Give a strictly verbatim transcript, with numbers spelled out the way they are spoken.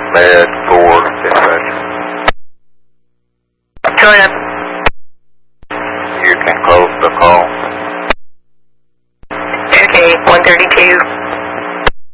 Med four, dispatch. Go ahead. You can close the call. Okay, one thirty-two.